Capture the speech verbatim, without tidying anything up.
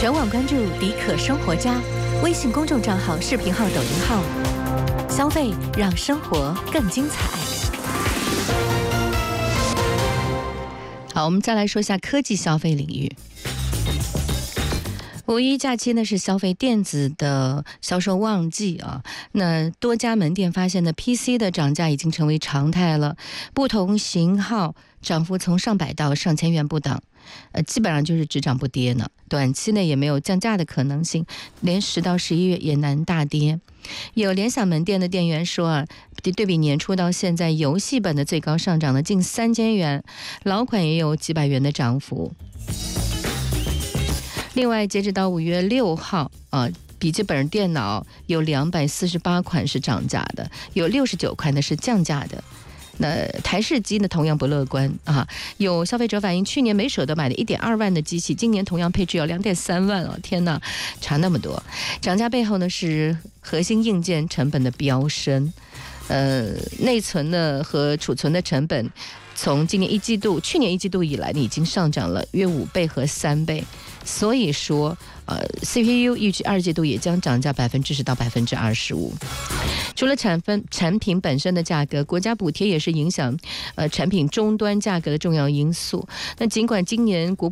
全网关注迪可生活家，微信公众账号、视频号、抖音号，消费让生活更精彩。好，我们再来说一下科技消费领域。五一假期呢是消费电子的销售旺季啊，那多家门店发现呢 P C 的涨价已经成为常态了，不同型号涨幅从上百到上千元不等，呃，基本上就是只涨不跌呢，短期内也没有降价的可能性，连十到十一月也难大跌。有联想门店的店员说啊，对比年初到现在，游戏本的最高上涨了近三千元，老款也有几百元的涨幅。另外，截止到五月六号，啊、呃，笔记本电脑有两百四十八款是涨价的，有六十九款呢是降价的。那台式机呢，同样不乐观啊！有消费者反映，去年没舍得买的一点二万的机器，今年同样配置有两点三万哦，天哪，差那么多！涨价背后呢是核心硬件成本的飙升，呃，内存呢和储存的成本，从今年一季度、去年一季度以来呢，已经上涨了约五倍和三倍。所以说，呃 ，C P U 预计二季度也将涨价百分之十到百分之二十五。除了产分产品本身的价格，国家补贴也是影响呃产品终端价格的重要因素。那尽管今年国